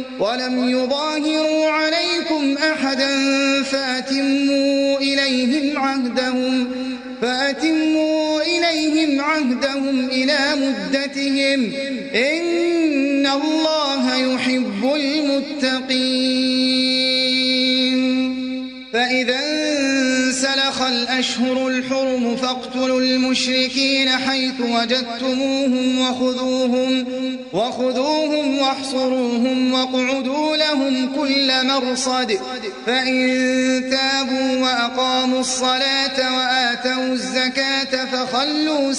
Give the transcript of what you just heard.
ولم يظاهروا عليكم أحدا فأتموا إليهم عهدهم إلى مدتهم إن الله يحب المتقين. فإذا انسلخ الأشهر الحرم فاقتلوا المشركين حيث وجدتموهم وخذوهم واحصروهم واقعدوا لهم كل مرصد فإن تابوا وأقاموا الصلاة وآتوا الزكاة فخلوا